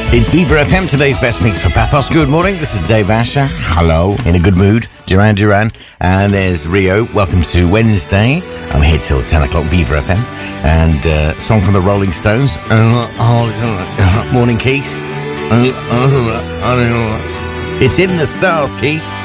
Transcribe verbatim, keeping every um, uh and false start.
It's Viva F M, today's best mix for Pathos. Good morning, this is Dave Asher. Hello, in a good mood. Duran Duran. And there's Rio. Welcome to Wednesday. I'm here till ten o'clock, Viva F M. And uh, song from the Rolling Stones. Morning, Keith. It's in the stars, Keith.